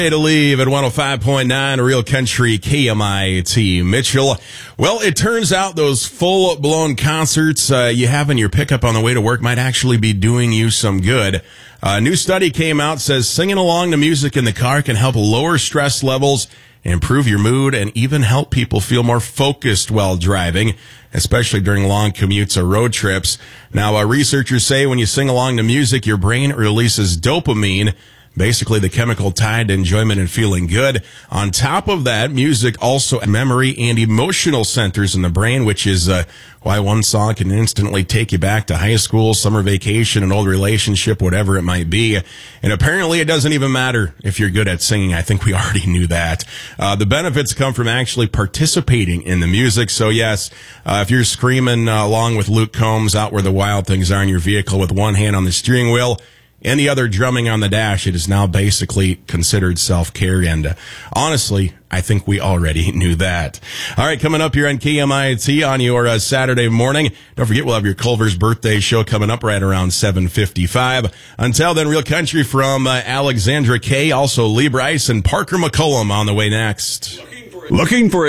To leave at 105.9 Real Country KMIT Mitchell. Well, it turns out those full-blown concerts you have in your pickup on the way to work might actually be doing you some good. A new study came out, says singing along to music in the car can help lower stress levels, improve your mood, and even help people feel more focused while driving, especially during long commutes or road trips. Now, researchers say when you sing along to music, your brain releases dopamine, basically the chemical tied to enjoyment and feeling good. On top of that, music also memory and emotional centers in the brain, which is why one song can instantly take you back to high school, summer vacation, an old relationship, whatever it might be. And apparently it doesn't even matter if you're good at singing. I think we already knew that. The benefits come from actually participating in the music. So yes, if you're screaming along with Luke Combs, Out Where the Wild Things Are in your vehicle with one hand on the steering wheel, and the other drumming on the dash, it is now basically considered self-care. And honestly, I think we already knew that. All right, coming up here on KMIT on your Saturday morning. Don't forget, we'll have your Culver's birthday show coming up right around 7:55. Until then, Real Country from Alexandra Kay, also Lee Bryce and Parker McCollum on the way next. Looking for